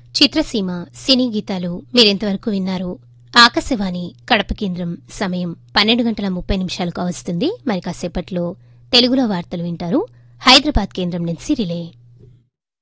చిత్రసీమ సినీ గీతాలు మీరెంతవరకు విన్నారు. ఆకాశవాణి కడప కేంద్రం సమయం 12:30 కావస్తుంది. మరి కాసేపట్లో తెలుగులో వార్తలు వింటారు. హైదరాబాద్ కేంద్రం నుంచి రిలే.